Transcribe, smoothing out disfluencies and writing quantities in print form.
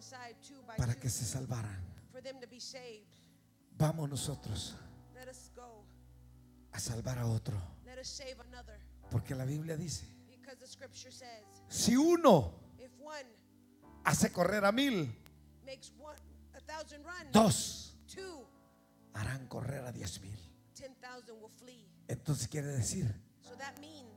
inside two by para two que se salvaran. for them to be saved. Vamos nosotros Let us go. a salvar a otro, Let us save another. porque la Biblia dice: Because the scripture says, si uno if one hace correr a 1000, makes 1,000 run, dos two, harán correr a 10,000. 10,000 will flee. Entonces quiere decir So that means